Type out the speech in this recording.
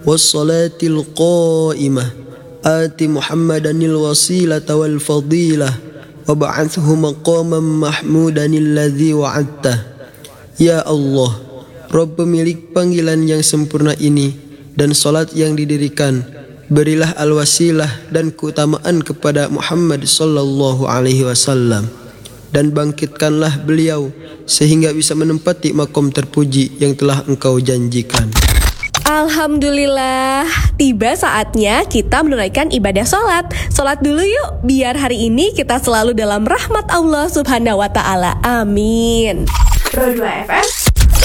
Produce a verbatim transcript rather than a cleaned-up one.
wassalatil qa'imah ati Muhammadanil wasilata wal fadilah wab'athhu maqaman mahmudan alladzi wa'adtah. Ya Allah, Rabb pemilik panggilan yang sempurna ini dan salat yang didirikan, berilah al-wasilah dan keutamaan kepada Muhammad sallallahu alaihi wasallam, dan bangkitkanlah beliau sehingga bisa menempati makom terpuji yang telah Engkau janjikan. Alhamdulillah, tiba saatnya kita menunaikan ibadah sholat. Sholat dulu yuk, biar hari ini kita selalu dalam rahmat Allah subhanahu wa ta'ala. Amin. Pro dua F M